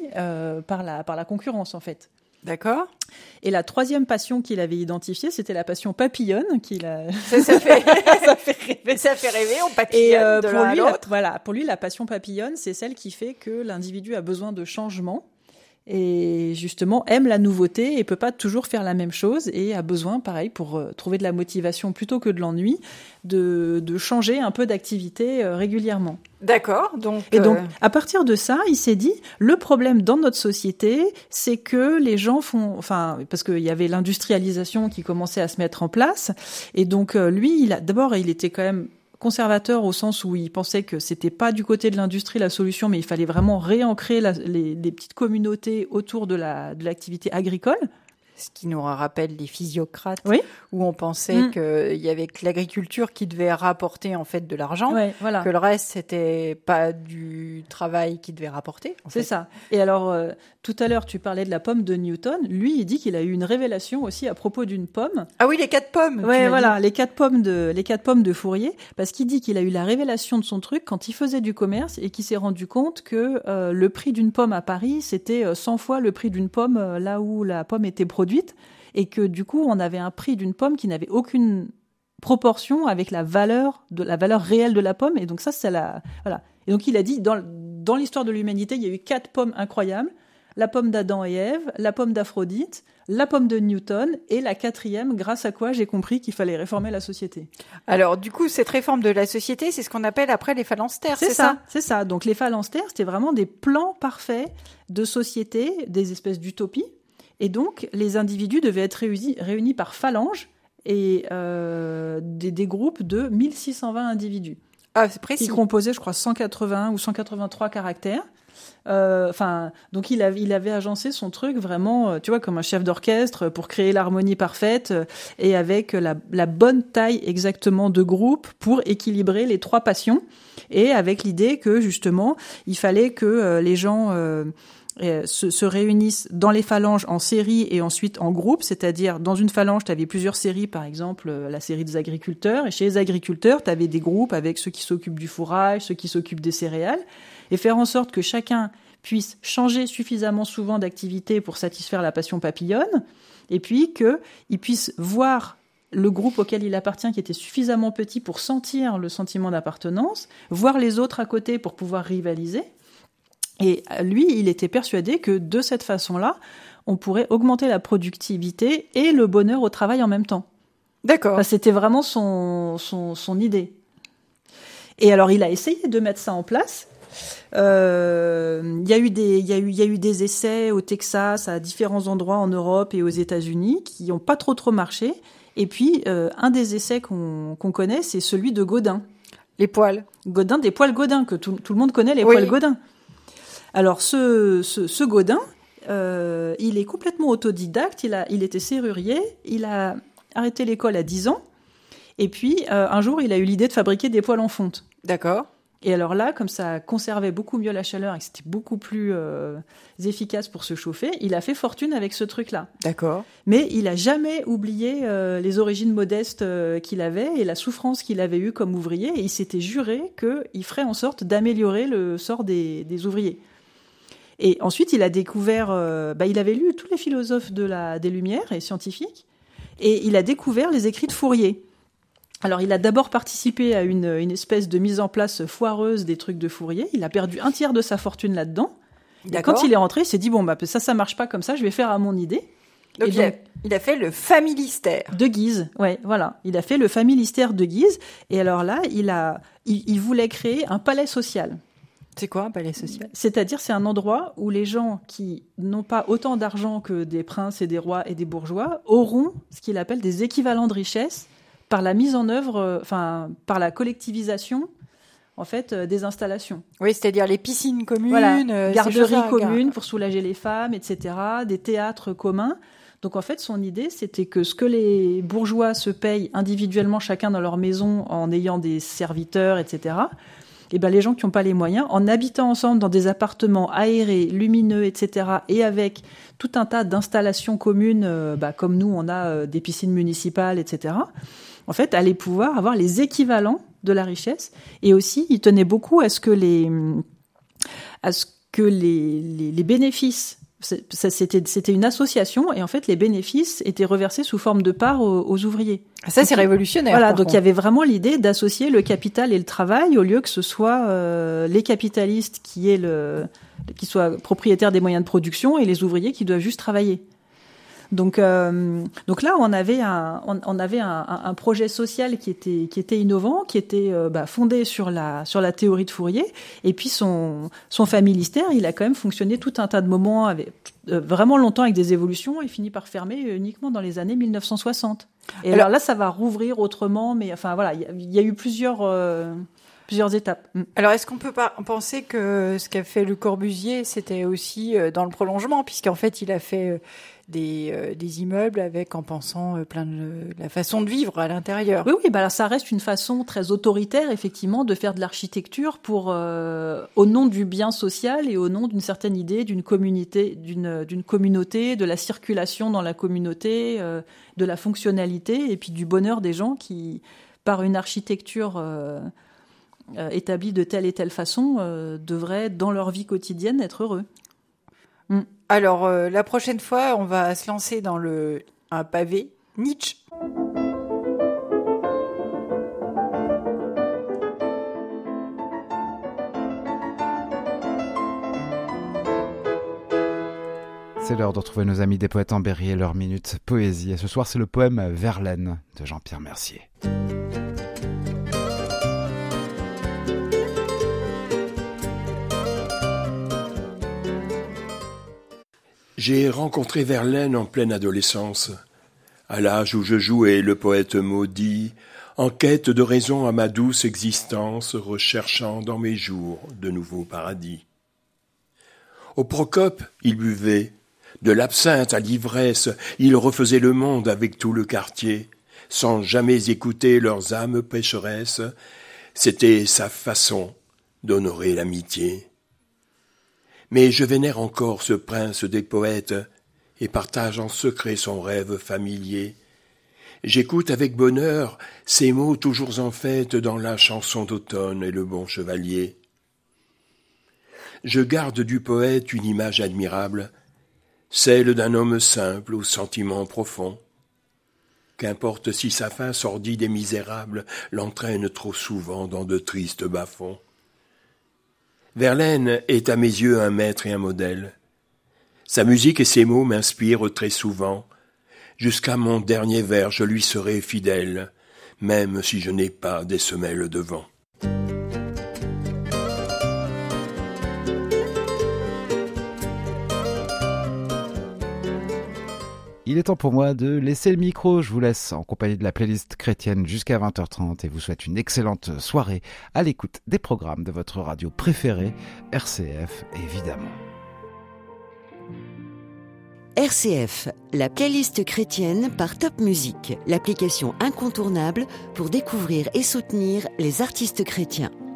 par la concurrence, en fait. D'accord. Et la troisième passion qu'il avait identifiée, c'était la passion papillonne. Ça fait rêver, on papillonne de l'un à l'autre. Pour lui, la passion papillonne, c'est celle qui fait que l'individu a besoin de changement et justement aime la nouveauté et peut pas toujours faire la même chose et a besoin, pareil, pour trouver de la motivation plutôt que de l'ennui, de changer un peu d'activité régulièrement. D'accord. Et donc, à partir de ça, il s'est dit, le problème dans notre société, c'est que les gens parce qu'il y avait l'industrialisation qui commençait à se mettre en place. Et donc, lui, il était quand même conservateur au sens où il pensait que c'était pas du côté de l'industrie la solution, mais il fallait vraiment réancrer les petites communautés autour de l'activité agricole. Ce qui nous rappelle les physiocrates, oui. Où on pensait qu'il y avait que l'agriculture qui devait rapporter en fait de l'argent, voilà. Que le reste c'était pas du travail qui devait rapporter. C'est ça. Et alors, tout à l'heure, tu parlais de la pomme de Newton. Lui, il dit qu'il a eu une révélation aussi à propos d'une pomme. Ah oui, les 4 pommes. Ouais, voilà, les 4 pommes de Fourier, parce qu'il dit qu'il a eu la révélation de son truc quand il faisait du commerce et qu'il s'est rendu compte que le prix d'une pomme à Paris, c'était 100 fois le prix d'une pomme là où la pomme était produite. Et que du coup, on avait un prix d'une pomme qui n'avait aucune proportion avec la valeur réelle de la pomme. Et donc ça, c'est voilà. Et donc il a dit, dans l'histoire de l'humanité, il y a eu 4 pommes incroyables. La pomme d'Adam et Ève, la pomme d'Aphrodite, la pomme de Newton et la 4e, grâce à quoi j'ai compris qu'il fallait réformer la société. Alors du coup, cette réforme de la société, c'est ce qu'on appelle après les phalanstères, c'est ça ? C'est ça. Donc les phalanstères, c'était vraiment des plans parfaits de société, des espèces d'utopies. Et donc, les individus devaient être réunis par phalanges et des groupes de 1620 individus. Ah, c'est précis. Qui composaient, je crois, 181 ou 183 caractères. Donc, il avait agencé son truc vraiment, tu vois, comme un chef d'orchestre pour créer l'harmonie parfaite et avec la bonne taille exactement de groupe pour équilibrer les 3 passions et avec l'idée que, justement, il fallait que les gens... se réunissent dans les phalanges en série et ensuite en groupe, c'est-à-dire dans une phalange, tu avais plusieurs séries, par exemple la série des agriculteurs, et chez les agriculteurs, tu avais des groupes avec ceux qui s'occupent du fourrage, ceux qui s'occupent des céréales, et faire en sorte que chacun puisse changer suffisamment souvent d'activité pour satisfaire la passion papillonne, et puis qu'il puisse voir le groupe auquel il appartient qui était suffisamment petit pour sentir le sentiment d'appartenance, voir les autres à côté pour pouvoir rivaliser. Et lui, il était persuadé que de cette façon-là, on pourrait augmenter la productivité et le bonheur au travail en même temps. D'accord. Enfin, c'était vraiment son idée. Et alors, il a essayé de mettre ça en place. Il y a eu des essais au Texas, à différents endroits en Europe et aux États-Unis qui n'ont pas trop marché. Et puis, un des essais qu'on connaît, c'est celui de Godin. Les poils. Godin, des poils Godin, que tout le monde connaît, les poils Godin. Alors, ce Godin, il est complètement autodidacte, il était serrurier, il a arrêté l'école à 10 ans, et puis un jour, il a eu l'idée de fabriquer des poêles en fonte. D'accord. Et alors là, comme ça conservait beaucoup mieux la chaleur et que c'était beaucoup plus efficace pour se chauffer, il a fait fortune avec ce truc-là. D'accord. Mais il a jamais oublié les origines modestes qu'il avait et la souffrance qu'il avait eue comme ouvrier, et il s'était juré qu'il ferait en sorte d'améliorer le sort des ouvriers. Et ensuite, il a découvert... il avait lu tous les philosophes des Lumières et scientifiques, et il a découvert les écrits de Fourier. Alors, il a d'abord participé à une espèce de mise en place foireuse des trucs de Fourier. Il a perdu un tiers de sa fortune là-dedans. Et quand il est rentré, il s'est dit, ça marche pas comme ça, je vais faire à mon idée. Donc, il a fait le familistère. De Guise, ouais, voilà. Il a fait le familistère de Guise. Et alors là, il voulait créer un palais social. C'est quoi un palais social ? C'est-à-dire, c'est un endroit où les gens qui n'ont pas autant d'argent que des princes et des rois et des bourgeois auront ce qu'il appelle des équivalents de richesse par la mise en œuvre, par la collectivisation, en fait, des installations. Oui, c'est-à-dire les piscines communes, voilà, garderies communes pour soulager les femmes, etc., des théâtres communs. Donc, en fait, son idée, c'était que ce que les bourgeois se payent individuellement, chacun dans leur maison, en ayant des serviteurs, etc., les gens qui n'ont pas les moyens, en habitant ensemble dans des appartements aérés, lumineux, etc., et avec tout un tas d'installations communes, comme nous, on a des piscines municipales, etc., en fait, allaient pouvoir avoir les équivalents de la richesse. Et aussi, il tenait beaucoup à ce que les bénéfices, c'était une association, et en fait les bénéfices étaient reversés sous forme de parts aux ouvriers. Ça, c'est révolutionnaire. Voilà, donc il y avait vraiment l'idée d'associer le capital et le travail, au lieu que ce soit les capitalistes qui soient propriétaires des moyens de production et les ouvriers qui doivent juste travailler. Donc là, on avait un projet social qui était innovant, qui était fondé sur la théorie de Fourier. Et puis son familistère, il a quand même fonctionné tout un tas de moments, vraiment longtemps avec des évolutions, et finit par fermer uniquement dans les années 1960. Et alors là, ça va rouvrir autrement, mais enfin voilà, il y a eu plusieurs étapes. Alors, est-ce qu'on peut pas penser que ce qu'a fait Le Corbusier, c'était aussi dans le prolongement, puisqu'en fait, il a fait des immeubles en pensant plein de la façon de vivre à l'intérieur. Oui, alors ça reste une façon très autoritaire, effectivement, de faire de l'architecture au nom du bien social et au nom d'une certaine idée d'une communauté, de la circulation dans la communauté, de la fonctionnalité et puis du bonheur des gens qui, par une architecture établie de telle et telle façon, devraient, dans leur vie quotidienne, être heureux. Alors, la prochaine fois, on va se lancer dans un pavé Nietzsche. C'est l'heure de retrouver nos amis des Poètes en Berry et leur minute poésie. Et ce soir, c'est le poème Verlaine de Jean-Pierre Mercier. J'ai rencontré Verlaine en pleine adolescence, à l'âge où je jouais le poète maudit, en quête de raison à ma douce existence, recherchant dans mes jours de nouveaux paradis. Au Procope, il buvait, de l'absinthe à l'ivresse, il refaisait le monde avec tout le quartier, sans jamais écouter leurs âmes pécheresses, c'était sa façon d'honorer l'amitié. Mais je vénère encore ce prince des poètes et partage en secret son rêve familier. J'écoute avec bonheur ces mots toujours en fête dans la chanson d'automne et le bon chevalier. Je garde du poète une image admirable, celle d'un homme simple aux sentiments profonds. Qu'importe si sa fin sordide et misérable l'entraîne trop souvent dans de tristes bas-fonds. Verlaine est à mes yeux un maître et un modèle. Sa musique et ses mots m'inspirent très souvent. Jusqu'à mon dernier vers, je lui serai fidèle, même si je n'ai pas des semelles de vent. Il est temps pour moi de laisser le micro. Je vous laisse en compagnie de la playlist chrétienne jusqu'à 20h30 et vous souhaite une excellente soirée à l'écoute des programmes de votre radio préférée, RCF évidemment. RCF, la playlist chrétienne par Top Music, l'application incontournable pour découvrir et soutenir les artistes chrétiens.